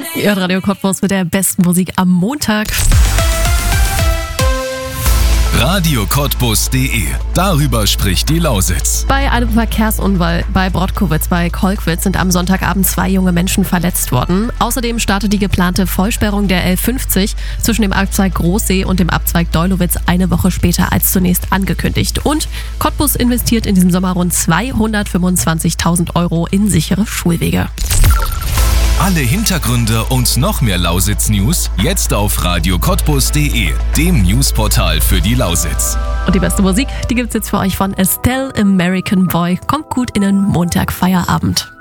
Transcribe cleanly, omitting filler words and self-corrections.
Ihr hört Radio Cottbus mit der besten Musik am Montag. radiocottbus.de. Darüber spricht die Lausitz. Bei einem Verkehrsunfall bei Brodkowitz bei Kolkwitz sind am Sonntagabend 2 junge Menschen verletzt worden. Außerdem startet die geplante Vollsperrung der L50 zwischen dem Abzweig Großsee und dem Abzweig Deulowitz eine Woche später als zunächst angekündigt. Und Cottbus investiert in diesem Sommer rund 225.000 € in sichere Schulwege. Alle Hintergründe und noch mehr Lausitz-News jetzt auf radiocottbus.de, dem Newsportal für die Lausitz. Und die beste Musik, die gibt's jetzt für euch von Estelle American Boy. Kommt gut in den Montag Feierabend.